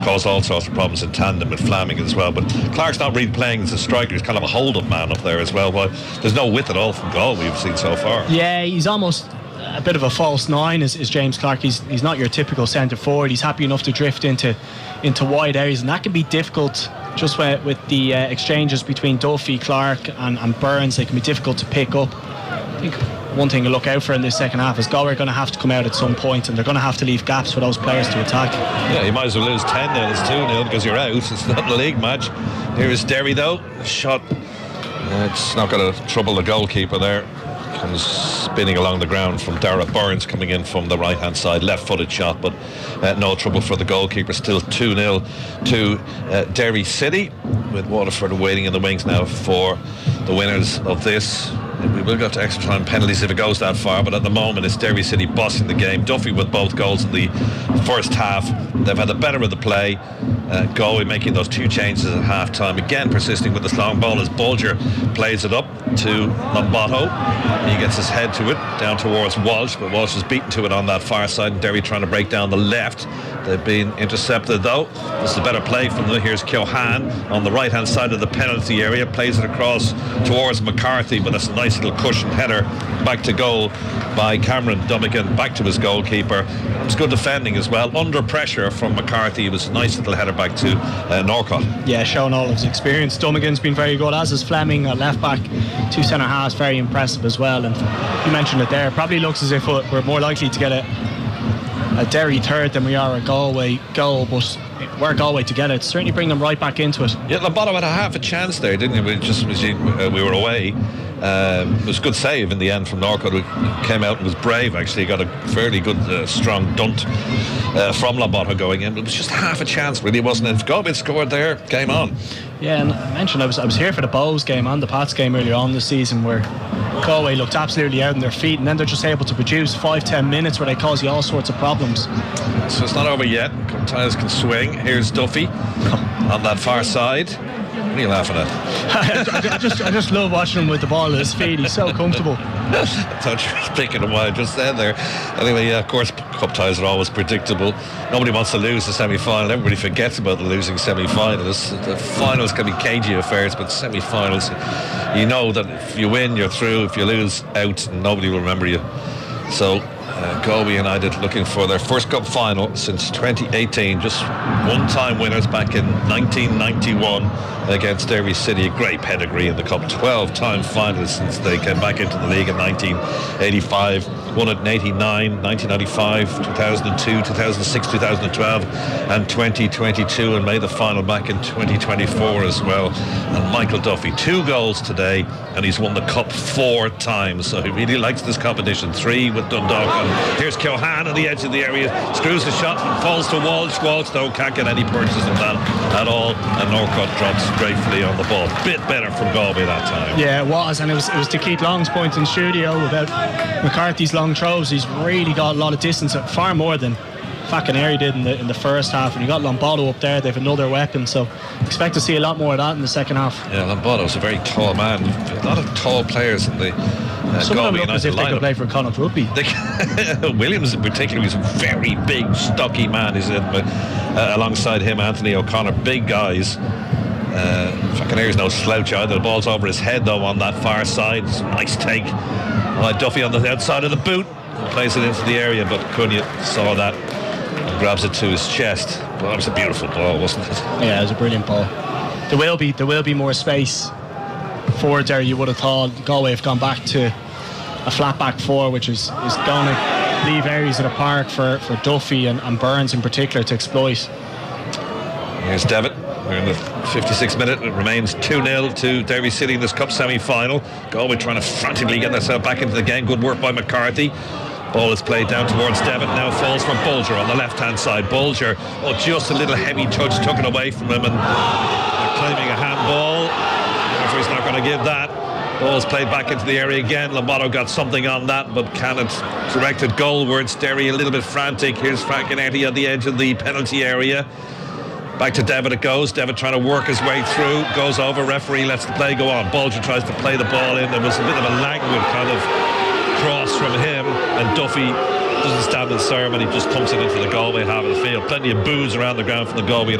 caused all sorts of problems in tandem with Flanagan as well. But Clark's not really playing as a striker. He's kind of a hold-up man up there as well. But there's no width at all from goal we've seen so far. Yeah, he's almost a bit of a false nine is James Clark. He's not your typical centre forward. He's happy enough to drift into wide areas, and that can be difficult just with the exchanges between Duffy, Clark and Burns. They can be difficult to pick up. I think one thing to look out for in this second half is Galway are going to have to come out at some point, and they're going to have to leave gaps for those players to attack. Yeah, you might as well lose 10-0 as 2-0 because you're out. It's not a league match. Here's Derry though, shot. It's not going to trouble the goalkeeper there. Comes spinning along the ground from Dara Burns, coming in from the right hand side, left-footed shot, but no trouble for the goalkeeper. Still 2-0 to Derry City, with Waterford waiting in the wings now for the winners of this. We will go to extra time penalties if it goes that far, but at the moment it's Derry City bossing the game. Duffy with both goals in the first half. They've had the better of the play. Galway making those two changes at half time, again persisting with this long ball as Bolger plays it up to Lombato. He gets his head to it down towards Walsh, but Walsh is beaten to it on that far side, and Derry trying to break down the left. They've been intercepted though. This is a better play from them. Here's Keohane on the right hand side of the penalty area, plays it across towards McCarthy, but it's a nice little cushion header back to goal by Cameron Dummigan, back to his goalkeeper. It was good defending as well, under pressure from McCarthy. It was a nice little header back to Norcott. Yeah, showing all of his experience. Dummigan's been very good, as is Fleming at left back. Two centre halves, very impressive as well. And you mentioned it there, probably looks as if we're more likely to get a Derry third than we are a Galway goal, but were Galway to get it, certainly bring them right back into it. Yeah, Lombato had a half a chance there, didn't he? Just as we were away. It was a good save in the end from Norcott, who came out and was brave. Actually, got a fairly good strong dunt from Lombato going in. It was just half a chance, really, wasn't it? If Galway had scored there, game on. Yeah, and I mentioned I was here for the Bows game and the Pats game earlier on this season, where Galway looked absolutely out on their feet, and then they're just able to produce 5-10 minutes where they cause you all sorts of problems. So it's not over yet. Tyres can swing. Here's Duffy on that far side. What are you laughing at? I just love watching him with the ball at his feet. He's so comfortable. I thought you were speaking of what I just said there. Anyway, yeah, of course, cup ties are always predictable. Nobody wants to lose the semi-final. Everybody forgets about the losing semi-finals. The finals can be cagey affairs, but semi-finals, you know that if you win, you're through. If you lose, out, and nobody will remember you. So Galway United looking for their first cup final since 2018, just one-time winners back in 1991 against Derry City. A great pedigree in the cup, 12-time finalists since they came back into the league in 1985, won it in 89, 1995, 2002, 2006, 2012 and 2022, and made the final back in 2024 as well. And Michael Duffy, 2 goals today, and he's won the cup 4 times, so he really likes this competition. 3 with Dundalk. Here's Keohane on the edge of the area, screws the shot and falls to Walsh. Walsh though can't get any purchase of that at all, and Norcott drops gratefully on the ball. Bit better from Galway that time. Yeah, it was, and it was to Keith Long's point in studio about McCarthy's long throws. He's really got a lot of distance, far more than Facaneri did in the first half, and you got Lombato up there. They've another weapon, so expect to see a lot more of that in the second half. Yeah, Lombato's a very tall man. A lot of tall players in the some of them look as if they could play for Connacht Rugby. Williams in particular is a very big, stocky man. He's alongside him, Anthony O'Connor, big guys. Facaneri's no slouch either. The ball's over his head though on that far side. It's a nice take. Duffy on the outside of the boot, plays it into the area, but Cunha saw that and grabs it to his chest. Well, that was a beautiful ball, wasn't it? Yeah, it was a brilliant ball. There will be more space forward there. You would have thought Galway have gone back to a flat back 4, which is going to leave areas of the park for Duffy and Burns in particular to exploit. Here's Devitt. We're in the 56th minute. It remains 2-0 to Derry City in this cup semi-final. Galway trying to frantically get themselves back into the game. Good work by McCarthy. Ball is played down towards Devitt. Now falls from Bolger on the left-hand side. Bolger, just a little heavy touch, took it away from him, and they're claiming a handball. He's not going to give that. Ball's played back into the area again. Lombato got something on that, but Cannon directed goalwards. Derry a little bit frantic. Here's Francanetti at the edge of the penalty area. Back to Devitt it goes. Devitt trying to work his way through. Goes over. Referee lets the play go on. Bolger tries to play the ball in. There was a bit of a languid kind of cross from him, and Duffy doesn't stand in ceremony, just pumps it into the Galway half of the field. Plenty of boos around the ground from the Galway